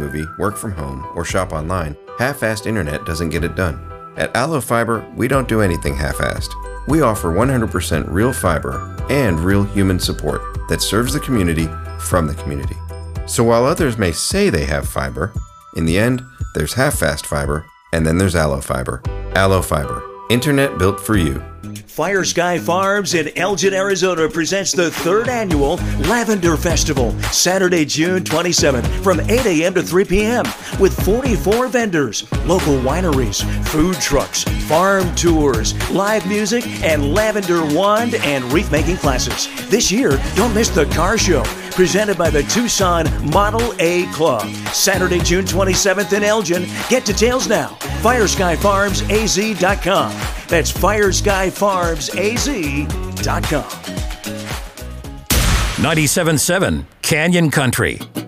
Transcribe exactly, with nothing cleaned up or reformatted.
movie, work from home, or shop online, half-assed internet doesn't get it done. At Allo Fiber, we don't do anything half-assed. We offer one hundred percent real fiber and real human support that serves the community from the community. So while others may say they have fiber, in the end, there's half-fast fiber, and then there's Allo Fiber. Allo Fiber, internet built for you. Fire Sky Farms in Elgin, Arizona presents the third annual Lavender Festival, Saturday, June twenty-seventh from eight a.m. to three p.m. with forty-four vendors, local wineries, food trucks, farm tours, live music, and lavender wand and wreath making classes. This year, don't miss the car show presented by the Tucson Model A Club. Saturday, June twenty-seventh in Elgin. Get details now. fire sky farms a z dot com. That's fire sky farms a z dot com. ninety-seven point seven Canyon Country.